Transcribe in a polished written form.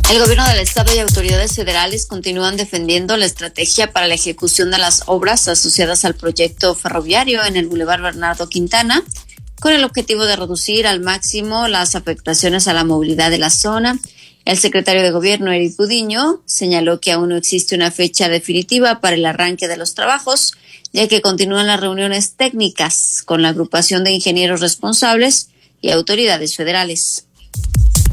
El gobierno del estado y autoridades federales continúan defendiendo la estrategia para la ejecución de las obras asociadas al proyecto ferroviario en el Boulevard Bernardo Quintana, con el objetivo de reducir al máximo las afectaciones a la movilidad de la zona. El secretario de Gobierno, Eric Budiño, señaló que aún no existe una fecha definitiva para el arranque de los trabajos, ya que continúan las reuniones técnicas con la agrupación de ingenieros responsables y autoridades federales.